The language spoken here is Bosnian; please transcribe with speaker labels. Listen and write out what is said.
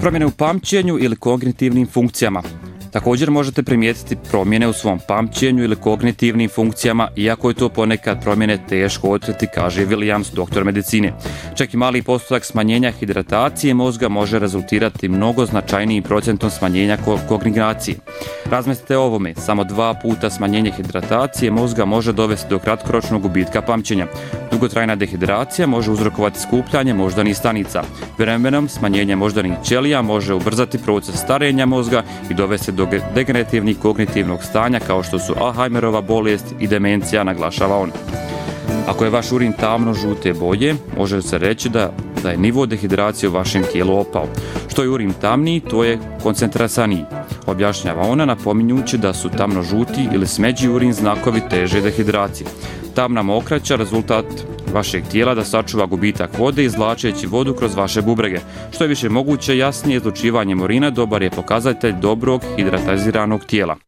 Speaker 1: Promjene u pamćenju ili kognitivnim funkcijama. Također možete primijetiti promjene u svom pamćenju ili kognitivnim funkcijama, iako je to ponekad promjene teško otkriti, kaže Williams, doktor medicine. Čak i mali postotak smanjenja hidratacije mozga može rezultirati mnogo značajnijim procentom smanjenja kognigacije. Razmislite o ovome, samo 2 puta smanjenje hidratacije mozga može dovesti do kratkoročnog gubitka pamćenja. Dugotrajna dehidracija može uzrokovati skupljanje moždanih stanica. Vremenom smanjenje moždanih ćelija može ubrzati proces starenja mozga i dovesti do degenerativnih kognitivnog stanja kao što su Alzheimerova bolest i demencija, naglašava on. Ako je vaš urin tamno žute boje, može se reći da je nivo dehidracije u vašem tijelu opao. Što je urin tamniji, to je koncentrasaniji. Objašnjava ona, napominjući da su tamno žuti ili smeđi urin znakovi teže dehidracije. Tamna mokraća rezultat vašeg tijela da sačuva gubitak vode izvlačeći vodu kroz vaše bubrege. Što je više moguće, jasnije izlučivanjem urina dobar je pokazatelj dobrog hidratiziranog tijela.